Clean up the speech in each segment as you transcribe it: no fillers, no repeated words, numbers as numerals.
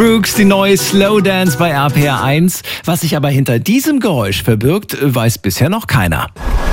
Brooks, die neue Slow Dance bei RPR 1. Was sich aber hinter diesem Geräusch verbirgt, weiß bisher noch keiner.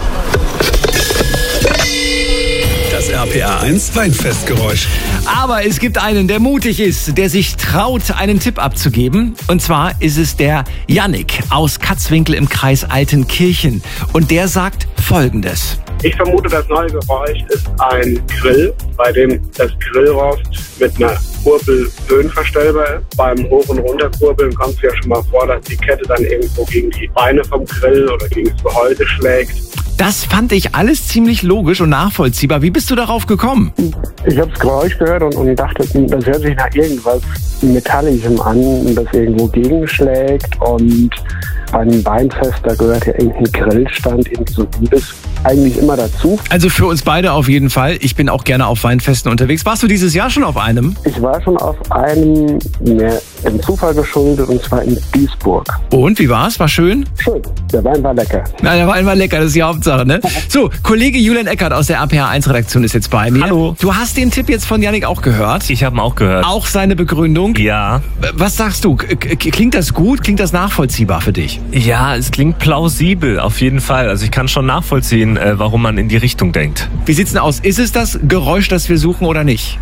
Das RPR 1 Weinfestgeräusch. Aber es gibt einen, der mutig ist, der sich traut, einen Tipp abzugeben. Und zwar ist es der Yannick aus Katzwinkel im Kreis Altenkirchen. Und der sagt Folgendes. Ich vermute, das neue Geräusch ist ein Grill, bei dem das Grillrost mit einer Kurbel höhenverstellbar ist. Beim Hoch- und Runterkurbeln kommt es ja schon mal vor, dass die Kette dann irgendwo gegen die Beine vom Grill oder gegen das Gehäuse schlägt. Das fand ich alles ziemlich logisch und nachvollziehbar. Wie bist du darauf gekommen? Ich habe das Geräusch gehört und dachte, das hört sich nach irgendwas Metallischem an, das irgendwo gegenschlägt. Und bei einem Weinfest, da gehört ja irgendein Grillstand, irgend so Gutes eigentlich immer dazu. Also für uns beide auf jeden Fall. Ich bin auch gerne auf Weinfesten unterwegs. Warst du dieses Jahr schon auf einem? Ich war schon auf einem, mehr dem Zufall geschuldet, und zwar in Duisburg. Und, wie war's? War schön? Schön, der Wein war lecker. Na, der Wein war lecker, das ist die Hauptsache, ne? So, Kollege Julian Eckert aus der RPR 1 Redaktion ist jetzt bei mir. Hallo. Du hast den Tipp jetzt von Yannick auch gehört? Ich habe ihn auch gehört. Auch seine Begründung? Ja. Was sagst du? Klingt das gut? Klingt das nachvollziehbar für dich? Ja, es klingt plausibel, auf jeden Fall. Also ich kann schon nachvollziehen, warum man in die Richtung denkt. Wie sieht's denn aus? Ist es das Geräusch, das wir suchen oder nicht?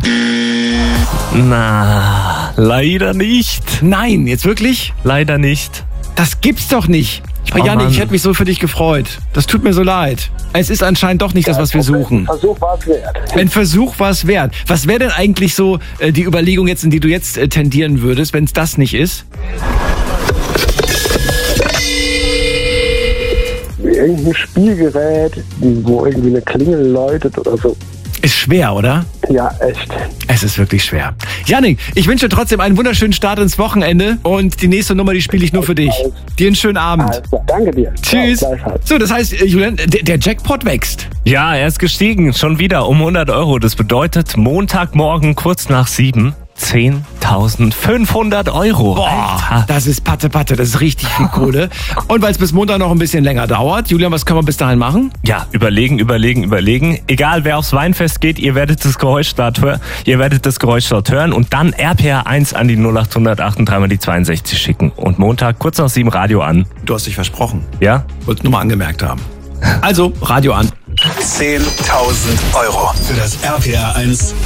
Na, leider nicht. Nein, jetzt wirklich? Leider nicht. Das gibt's doch nicht. Oh, Yannick, Mann. ich hätte mich so für dich gefreut. Das tut mir so leid. Es ist anscheinend doch nicht das, was wir suchen. Versuch war es wert. Ein Versuch war es wert. Was wäre denn eigentlich so die Überlegung jetzt, in die du jetzt tendieren würdest, wenn es das nicht ist? Irgendein Spielgerät, wo irgendwie eine Klingel läutet oder so. Ist schwer, oder? Ja, echt. Es ist wirklich schwer. Yannick, ich wünsche dir trotzdem einen wunderschönen Start ins Wochenende und die nächste Nummer, die spiele ich nur für dich. Dir einen schönen Abend. Alles klar, danke dir. Tschüss. Ja, gleichfalls. So, das heißt, Julian, der Jackpot wächst. Ja, er ist gestiegen, schon wieder um 100 Euro. Das bedeutet Montagmorgen kurz nach 7, 10.500 Euro. Boah, Alter. das ist Patte, das ist richtig viel Kohle. Und weil es bis Montag noch ein bisschen länger dauert, Julian, was können wir bis dahin machen? Ja, überlegen. Egal, wer aufs Weinfest geht, ihr werdet das Geräusch dort hören und dann RPR 1 an die 0800 3 die 62 schicken. Und Montag kurz nach 7 Radio an. Du hast dich versprochen. Ja? Wollt's nur mal angemerkt haben. Also, Radio an. 10.000 Euro für das RPR 1